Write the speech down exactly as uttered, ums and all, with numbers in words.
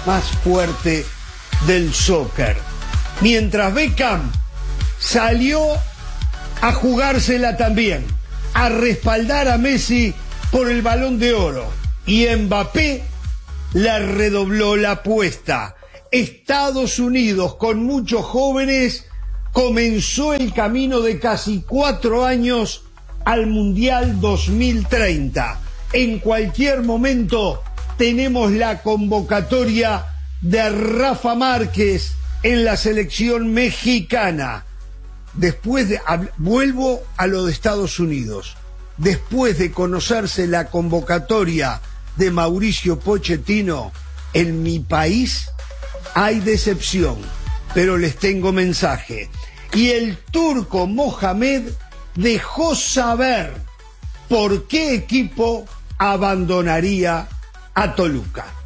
más fuerte del soccer. Mientras Beckham salió a jugársela también, a respaldar a Messi por el Balón de Oro, y Mbappé la redobló la apuesta. Estados Unidos, con muchos jóvenes, comenzó el camino de casi cuatro años al Mundial dos mil treinta. En cualquier momento tenemos la convocatoria de Rafa Márquez en la selección mexicana. Después de, vuelvo a lo de Estados Unidos. Después de conocerse la convocatoria de Mauricio Pochettino, en mi país hay decepción, pero les tengo mensaje. Y el turco Mohamed dejó saber por qué equipo abandonaría a Toluca.